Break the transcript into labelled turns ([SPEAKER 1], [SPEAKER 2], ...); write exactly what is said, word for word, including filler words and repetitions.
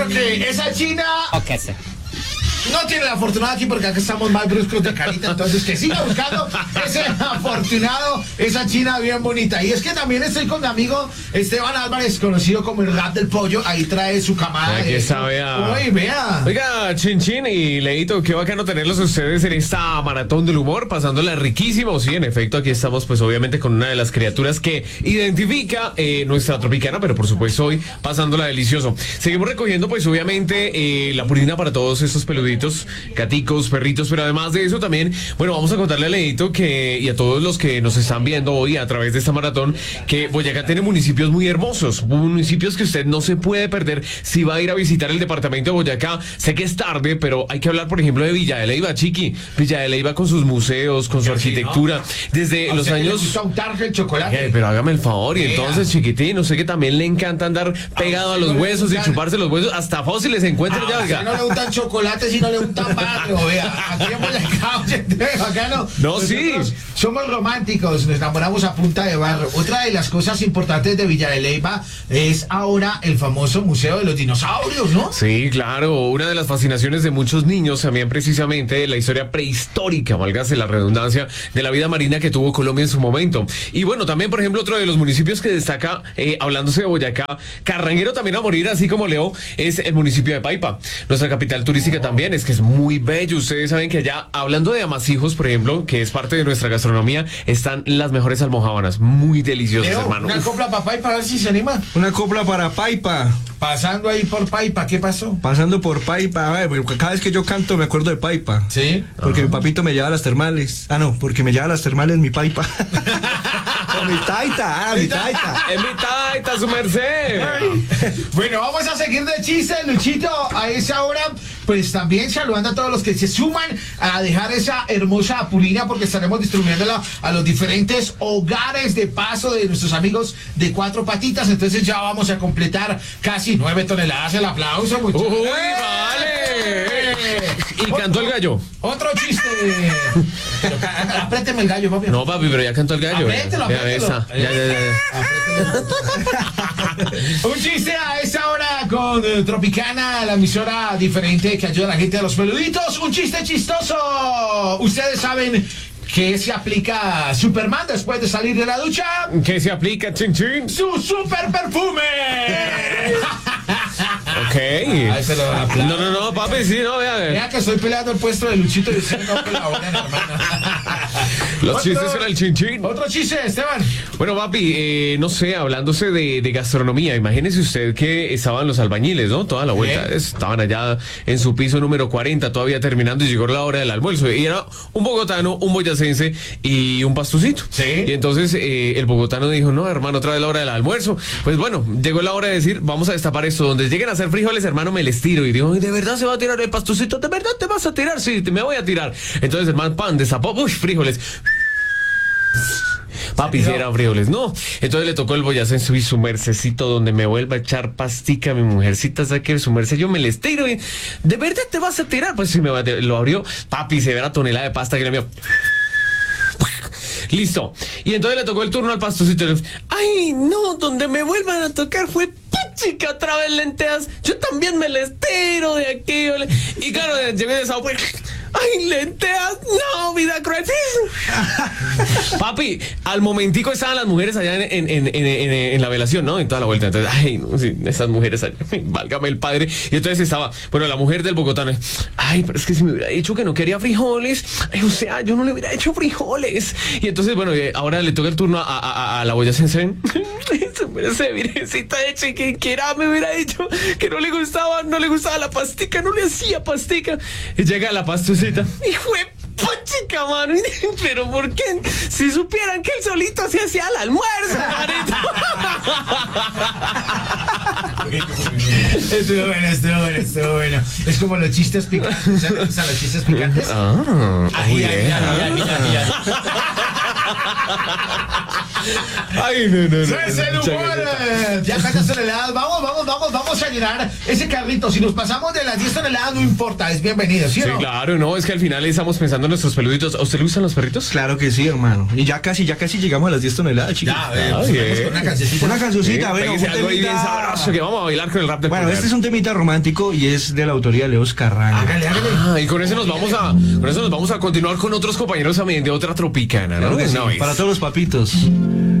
[SPEAKER 1] que esa china
[SPEAKER 2] Ok, sí.
[SPEAKER 1] no tiene la afortunada aquí porque acá estamos más bruscos de carita, entonces que siga buscando ese afortunado, esa china bien bonita. Y es que también estoy con mi amigo Esteban Álvarez, conocido como el Rat del Pollo, ahí trae su camada.
[SPEAKER 3] Aquí
[SPEAKER 1] de
[SPEAKER 3] está,
[SPEAKER 1] eso.
[SPEAKER 3] vea.
[SPEAKER 1] Uy, vea.
[SPEAKER 3] Oiga, Chin Chin y Leito, qué bacano tenerlos a ustedes en esta maratón del humor, pasándola riquísimo. Sí, en efecto, aquí estamos pues obviamente con una de las criaturas que identifica eh, nuestra tropicana, pero por supuesto hoy pasándola delicioso. Seguimos recogiendo pues obviamente eh, la purina para todos estos peluditos, gaticos, perritos, pero además de eso también, bueno, vamos a contarle a Leito que y a todos los que nos están viendo hoy a través de esta maratón que Boyacá tiene municipios muy hermosos, municipios que usted no se puede perder si va a ir a visitar el departamento de Boyacá. Sé que es tarde, pero hay que hablar, por ejemplo, de Villa de Leyva, Chiqui. Villa de Leyva con sus museos, con su arquitectura, desde los años...
[SPEAKER 1] El chocolate.
[SPEAKER 3] Oye, pero hágame el favor, y
[SPEAKER 1] Vea.
[SPEAKER 3] entonces, chiquitín, no sé que también le encanta andar pegado a los huesos y chuparse los huesos, hasta fósiles encuentra ya,
[SPEAKER 1] Si
[SPEAKER 3] oiga.
[SPEAKER 1] no le gustan chocolates, si no le gustan barrio, vea. Aquí en Boyacá, bacano.
[SPEAKER 3] No, sí.
[SPEAKER 1] Nosotros somos románticos, nos enamoramos a punta de barro. Otra de las cosas importantes de Villa de Leyva es ahora el famoso Museo de los Dinosaurios, ¿no?
[SPEAKER 3] Sí, claro, una de las fascinaciones de muchos niños también precisamente la historia prehistórica, válgase la redundancia, de la vida marina que tuvo Colombia en su momento. Y bueno, también, por ejemplo, otro de los municipios que destaca, eh, hablándose de Boyacá, carranguero también a morir, así como Leo, es el municipio de Paipa. Nuestra capital turística también, es que es muy bello. Ustedes saben que allá, hablando de amasijos, por ejemplo, que es parte de nuestra gastronomía, están las mejores almojábanas, muy deliciosas,
[SPEAKER 1] Leo,
[SPEAKER 3] hermano.
[SPEAKER 1] una
[SPEAKER 3] Uf.
[SPEAKER 1] copla para Paipa, a ver si se anima.
[SPEAKER 4] Una copla para Paipa.
[SPEAKER 1] Pasando ahí por Paipa, ¿qué pasó?
[SPEAKER 4] Pasando por Paipa. A ver, porque cada vez que yo canto me acuerdo de Paipa.
[SPEAKER 1] Sí.
[SPEAKER 4] Porque mi papito me lleva a las termales. Ah, no, porque me lleva a las termales mi Paipa. O mi taita, ah, mi taita.
[SPEAKER 3] Es mi taita, su merced.
[SPEAKER 1] Bueno, vamos a seguir de chiste, Luchito, a esa hora, pues también saludando a todos los que se suman a dejar esa hermosa purina, porque estaremos distribuyéndola a los diferentes hogares de paso de nuestros amigos de Cuatro Patitas. Entonces ya vamos a completar casi nueve toneladas. El aplauso, muchachos.
[SPEAKER 3] Uy, vale. Y cantó el gallo.
[SPEAKER 1] Otro chiste. Pero, ca- apriéteme el gallo, papi.
[SPEAKER 3] No, papi, pero ya cantó el gallo.
[SPEAKER 1] Apriételo,
[SPEAKER 3] Vea,
[SPEAKER 1] apriételo.
[SPEAKER 3] esa. Ya, ya, ya.
[SPEAKER 1] Un chiste a esa hora con eh, Tropicana, la emisora diferente que ayuda a la gente a los peluditos. Un chiste chistoso. Ustedes saben que se aplica a Superman después de salir de la ducha.
[SPEAKER 3] ¿Qué se aplica, Chin Chin?
[SPEAKER 1] ¡Su super perfume!
[SPEAKER 3] Ok.
[SPEAKER 1] Ay, se lo aplaudo.
[SPEAKER 3] No, no, no, papi, sí, no, vea.
[SPEAKER 1] Vea que estoy peleando el puesto de Luchito y usted no colaboran, hermano.
[SPEAKER 3] Los
[SPEAKER 1] Otro-
[SPEAKER 3] chistes con el Chin Chin.
[SPEAKER 1] Otro chiste, Esteban.
[SPEAKER 3] Bueno, papi, eh, no sé, hablándose de, de gastronomía, imagínese usted que estaban los albañiles, ¿no? Toda la vuelta,
[SPEAKER 1] Bien.
[SPEAKER 3] estaban allá en su piso número cuarenta, todavía terminando, y llegó la hora del almuerzo. Y era un bogotano, un boyacense y un pastucito.
[SPEAKER 1] Sí.
[SPEAKER 3] Y entonces eh, el bogotano dijo, no, hermano, otra vez la hora del almuerzo. Pues bueno, llegó la hora de decir, vamos a destapar esto. Donde lleguen a hacer frijoles, hermano, me les tiro. Y dijo, ¿de verdad se va a tirar el pastucito? ¿De verdad te vas a tirar? Sí, te- me voy a tirar. Entonces el man, pan, destapó, uy, frijoles. Papi, si eran frijoles, no. Entonces le tocó el boyacense y su mercecito donde me vuelva a echar pastica mi mujercita, sabe que su merced, yo me les tiro. Y, ¿de verdad te vas a tirar? Pues sí, me va a tirar. Lo abrió, papi, se ve la tonelada de pasta que le mío. Listo. Y entonces le tocó el turno al pastucito. Ay, no, donde me vuelvan a tocar fue chica otra vez lentejas. Yo también me les tiro de aquí. ¿Vale? Y claro, llegué de esa. Ay, lentejas, no, vida cruel. Papi, al momentico estaban las mujeres allá en, en, en, en, en, en la velación, ¿no? En toda la vuelta. Entonces, ay, no, sí, esas mujeres allá, válgame el padre. Y entonces estaba, bueno, la mujer del bogotano. Ay, pero es que si me hubiera dicho que no quería frijoles, ay, o sea, yo no le hubiera hecho frijoles. Y entonces, bueno, ahora le toca el turno a, a, a, a la boyacense. Ese virgencita de chiquiquera me hubiera dicho que no le gustaba, no le gustaba la pastica, no le hacía pastica. Y llega la pastucita. Hijo de puchica, mano. Pero ¿por qué? Si supieran que él solito se hacía el almuerzo, manito.
[SPEAKER 1] Estuvo bueno, estuvo bueno, estuvo bueno. Es como los chistes picantes. ¿Sabes? O sea, los chistes picantes.
[SPEAKER 3] Ah,
[SPEAKER 1] Ay,
[SPEAKER 3] oye.
[SPEAKER 1] ay, ay, ay, ay, ay, ay.
[SPEAKER 3] Ay, no, no, no.
[SPEAKER 1] ¡Es el humor! eh, Ya casi toneladas. Vamos, vamos, vamos, vamos a llenar ese carrito. Si nos pasamos de las diez toneladas, no importa, es bienvenido, ¿sí o
[SPEAKER 3] Sí,
[SPEAKER 1] no?
[SPEAKER 3] claro, no, es que al final estamos pensando en nuestros peluditos. ¿A usted le gustan los perritos?
[SPEAKER 4] Claro que sí, hermano. Y ya casi, ya casi llegamos a las diez toneladas, chicos.
[SPEAKER 1] Ya, a ver,
[SPEAKER 3] Ah,
[SPEAKER 1] pues,
[SPEAKER 3] bien.
[SPEAKER 1] vamos con una cancioncita.
[SPEAKER 4] Una cancioncita,
[SPEAKER 3] Sí,
[SPEAKER 4] bueno,
[SPEAKER 3] péguese
[SPEAKER 4] un
[SPEAKER 3] algo ahí bien
[SPEAKER 4] temita-
[SPEAKER 3] sabroso, que vamos a bailar con el rap del
[SPEAKER 4] Bueno,
[SPEAKER 3] poder.
[SPEAKER 4] este es un temita romántico y es de la autoría de Leos Carranza.
[SPEAKER 1] Hágale, hágale.
[SPEAKER 3] Ah, y con eso nos vamos a con eso nos vamos a continuar con otros compañeros también de otra tropicana, ¿no?
[SPEAKER 4] Claro que sí,
[SPEAKER 3] Una vez.
[SPEAKER 4] para todos los papitos.